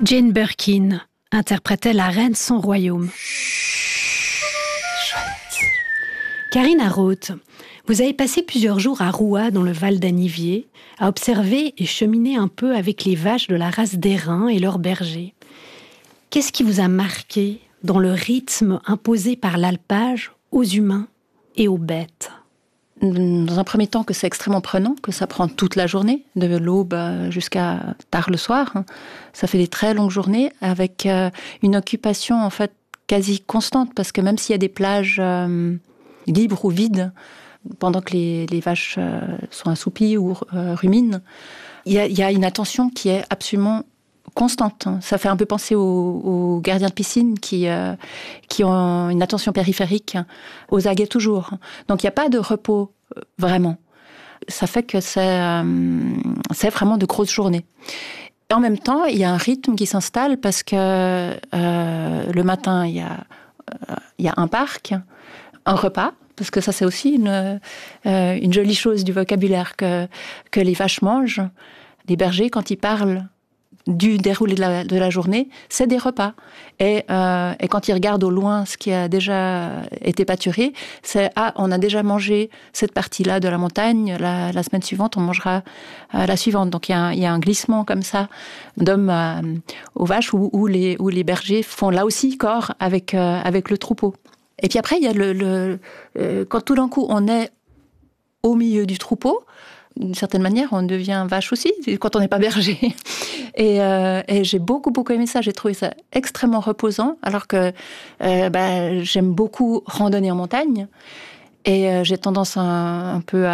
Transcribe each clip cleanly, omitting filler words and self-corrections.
Jane Birkin interprétait La Reine sans royaume. Karina Roth, vous avez passé plusieurs jours à Roua, dans le Val d'Anivier, à observer et cheminer un peu avec les vaches de la race d'Airain et leurs bergers. Qu'est-ce qui vous a marqué dans le rythme imposé par l'alpage aux humains et aux bêtes ? Dans un premier temps, que c'est extrêmement prenant, que ça prend toute la journée, de l'aube jusqu'à tard le soir. Ça fait des très longues journées avec une occupation en fait quasi constante, parce que même s'il y a des plages libres ou vides, pendant que les vaches sont assoupies ou ruminent, il y a une attention qui est absolument constante. Ça fait un peu penser aux gardiens de piscine qui ont une attention périphérique, aux aguets toujours. Donc il n'y a pas de repos vraiment. Ça fait que c'est vraiment de grosses journées. Et en même temps, il y a un rythme qui s'installe parce que le matin, il y a un parc, un repas, parce que ça c'est aussi une jolie chose du vocabulaire que les vaches mangent. Les bergers, quand ils parlent du déroulé de la journée, c'est des repas. Et quand ils regardent au loin ce qui a déjà été pâturé, c'est « Ah, on a déjà mangé cette partie-là de la montagne, la semaine suivante, on mangera la suivante ». Donc il y a un glissement comme ça d'hommes aux vaches où les bergers font là aussi corps avec le troupeau. Et puis après, il y a quand tout d'un coup on est au milieu du troupeau, d'une certaine manière, on devient vache aussi, quand on n'est pas berger. Et j'ai beaucoup aimé ça. J'ai trouvé ça extrêmement reposant, alors que j'aime beaucoup randonner en montagne. Et j'ai tendance un peu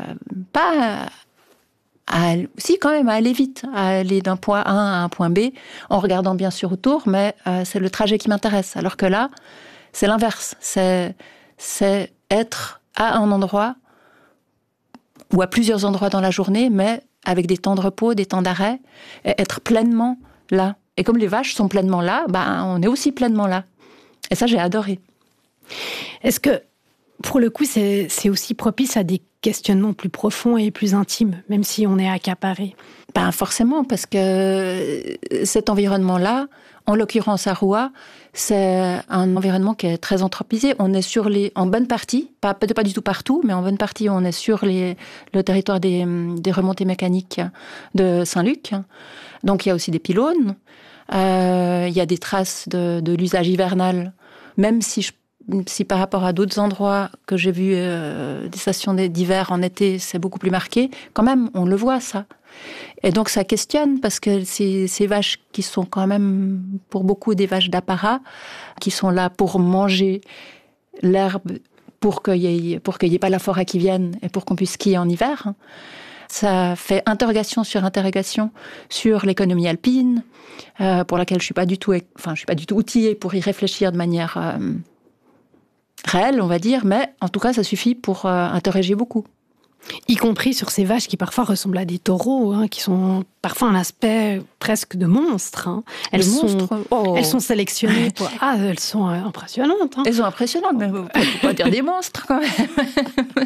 si quand même à aller vite, à aller d'un point A à un point B, en regardant bien sûr autour, mais c'est le trajet qui m'intéresse. Alors que là, c'est l'inverse. C'est être à un endroit ou à plusieurs endroits dans la journée, mais avec des temps de repos, des temps d'arrêt, et être pleinement là. Et comme les vaches sont pleinement là, on est aussi pleinement là. Et ça, j'ai adoré. Est-ce que, pour le coup, c'est aussi propice à des questionnements plus profonds et plus intimes, même si on est accaparé ? Forcément, parce que cet environnement-là, en l'occurrence à Roua, c'est un environnement qui est très anthropisé. On est en bonne partie, peut-être pas du tout partout, mais en bonne partie, on est sur le territoire des remontées mécaniques de Saint-Luc. Donc il y a aussi des pylônes. Il y a des traces de l'usage hivernal, même si par rapport à d'autres endroits que j'ai vus, des stations d'hiver en été, c'est beaucoup plus marqué, quand même, on le voit, ça. Et donc, ça questionne, parce que ces vaches qui sont quand même, pour beaucoup, des vaches d'apparat, qui sont là pour manger l'herbe, pour qu'il y ait pas la forêt qui vienne, et pour qu'on puisse skier en hiver, ça fait interrogation sur interrogation sur l'économie alpine, pour laquelle je suis pas du tout outillée pour y réfléchir de manière réelle, on va dire, mais en tout cas, ça suffit pour interroger beaucoup. Y compris sur ces vaches qui parfois ressemblent à des taureaux, qui sont parfois un aspect presque de monstres. Elles sont sélectionnées pour... elles sont impressionnantes. Elles sont impressionnantes, mais on peut pas dire des monstres quand même.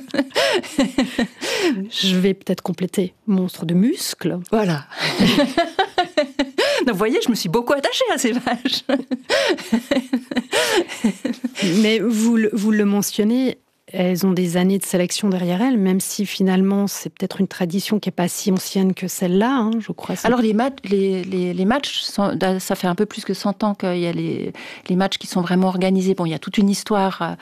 Je vais peut-être compléter. Monstres de muscles. Voilà. Donc, vous voyez, je me suis beaucoup attachée à ces vaches. Mais vous le mentionnez, elles ont des années de sélection derrière elles, même si finalement c'est peut-être une tradition qui n'est pas si ancienne que celle-là, je crois. Alors les matchs, ça fait un peu plus que 100 ans qu'il y a les matchs qui sont vraiment organisés. Bon, il y a toute une histoire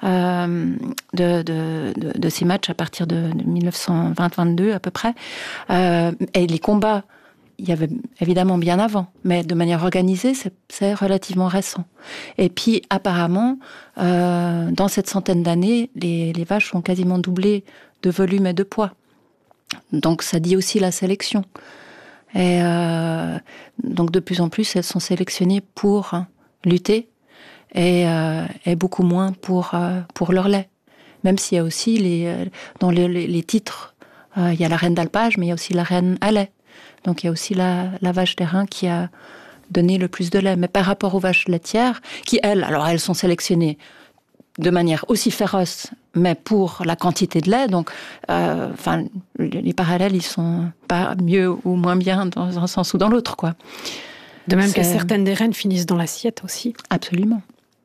de ces matchs à partir de 1920-22 à peu près. Et les combats, il y avait évidemment bien avant, mais de manière organisée, c'est relativement récent. Et puis, apparemment, dans cette centaine d'années, les vaches ont quasiment doublé de volume et de poids. Donc, ça dit aussi la sélection. Et donc, de plus en plus, elles sont sélectionnées pour lutter et beaucoup moins pour leur lait. Même s'il y a aussi, dans les titres, il y a la reine d'alpage, mais il y a aussi la reine à lait. Donc il y a aussi la vache d'Airain qui a donné le plus de lait. Mais par rapport aux vaches laitières, qui elles sont sélectionnées de manière aussi féroce, mais pour la quantité de lait. Donc, les parallèles, ils sont pas mieux ou moins bien dans un sens ou dans l'autre, quoi. De même que certaines des rennes finissent dans l'assiette aussi. Absolument.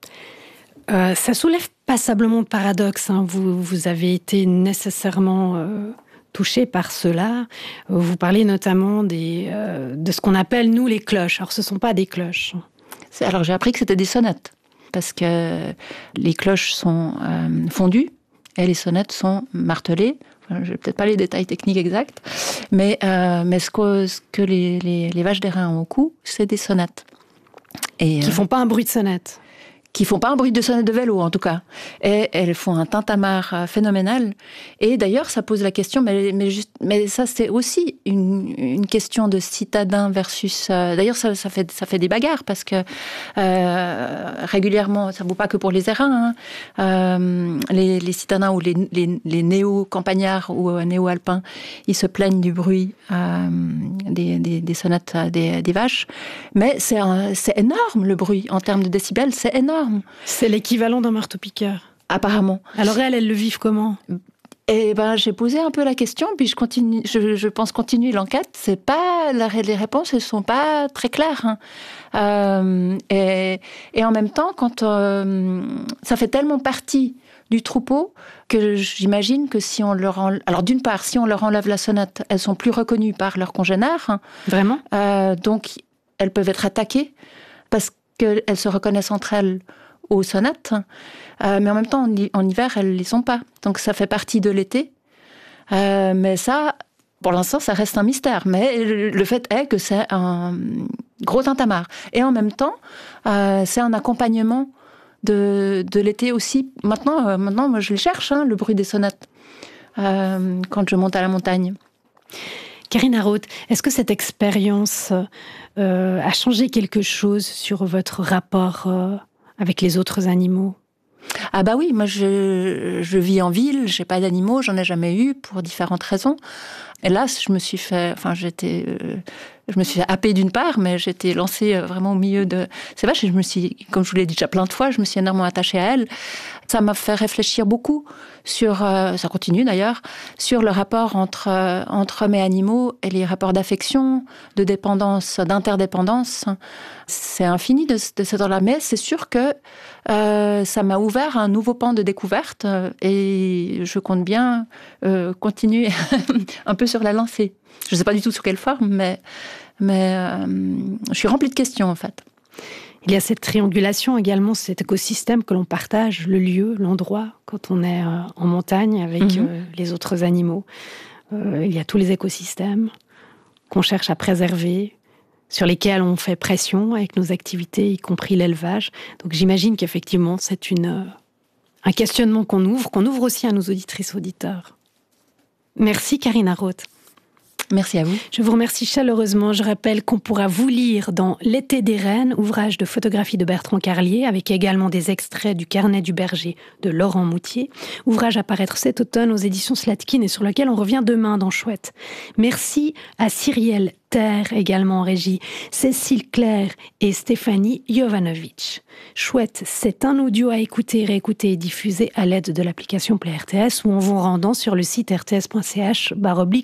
Ça soulève passablement de paradoxe. Hein. Vous avez été nécessairement touché par cela. Vous parlez notamment de ce qu'on appelle, nous, les cloches. Alors, ce ne sont pas des cloches. Alors, j'ai appris que c'était des sonnettes, parce que les cloches sont fondues et les sonnettes sont martelées. Enfin, je n'ai peut-être pas les détails techniques exacts, mais ce que les vaches d'airain ont au cou, c'est des sonnettes. Qui ne font pas un bruit de sonnette. Qui font pas un bruit de sonnette de vélo, en tout cas. Et elles font un tintamarre phénoménal. Et d'ailleurs, ça pose la question, mais ça, c'est aussi une question de citadin versus... d'ailleurs, ça fait des bagarres, parce que régulièrement, ça ne vaut pas que pour les airains, hein, les citadins ou les néo-campagnards ou néo-alpins, ils se plaignent du bruit des sonnettes des vaches. Mais c'est énorme, le bruit, en termes de décibels, c'est énorme. C'est l'équivalent d'un marteau-piqueur. Apparemment. Alors elles le vivent comment ? Et j'ai posé un peu la question, puis je pense continuer l'enquête. C'est pas les réponses, elles sont pas très claires. Hein. Et en même temps, quand ça fait tellement partie du troupeau que j'imagine que si on leur alors d'une part, si on leur enlève la sonnette, elles sont plus reconnues par leurs congénères. Hein. Vraiment ? Donc elles peuvent être attaquées parce qu'elles se reconnaissent entre elles aux sonnettes, mais en même temps, en hiver, elles ne les sont pas. Donc ça fait partie de l'été. Mais ça, pour l'instant, ça reste un mystère. Mais le fait est que c'est un gros tintamarre. Et en même temps, c'est un accompagnement de l'été aussi. Maintenant, moi, je le cherche, hein, le bruit des sonnettes, quand je monte à la montagne. Karine Arraud, est-ce que cette expérience a changé quelque chose sur votre rapport avec les autres animaux ? Ah bah oui, moi je vis en ville, j'ai pas d'animaux, j'en ai jamais eu pour différentes raisons. Et là, je me suis fait happer d'une part, mais j'étais lancée vraiment au milieu de ces vaches et comme je vous l'ai dit déjà plein de fois, je me suis énormément attachée à elles. Ça m'a fait réfléchir beaucoup sur, ça continue d'ailleurs, sur le rapport entre mes animaux et les rapports d'affection, de dépendance, d'interdépendance. C'est infini de cet ordre-là, mais c'est sûr que ça m'a ouvert un nouveau pan de découverte et je compte bien continuer un peu sur la lancée. Je ne sais pas du tout sous quelle forme, mais je suis remplie de questions en fait. Il y a cette triangulation également, cet écosystème que l'on partage, le lieu, l'endroit, quand on est en montagne avec les autres animaux. Il y a tous les écosystèmes qu'on cherche à préserver, sur lesquels on fait pression avec nos activités, y compris l'élevage. Donc j'imagine qu'effectivement, c'est un questionnement qu'on ouvre aussi à nos auditrices, auditeurs. Merci Karine Arraud. Merci à vous. Je vous remercie chaleureusement. Je rappelle qu'on pourra vous lire dans L'été des rennes, ouvrage de photographie de Bertrand Carlier, avec également des extraits du Carnet du berger de Laurent Moutier. Ouvrage à paraître cet automne aux éditions Slatkin et sur lequel on revient demain dans Chouette. Merci à Cyrielle Terre, également en régie, Cécile Claire et Stéphanie Jovanovic. Chouette, c'est un audio à écouter, réécouter et diffuser à l'aide de l'application Play RTS ou en vous rendant sur le site rts.ch/.